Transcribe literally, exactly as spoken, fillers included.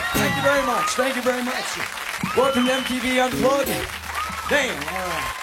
Thank you very much. Thank you very much. Welcome to M T V Unplugged. Damn. All right.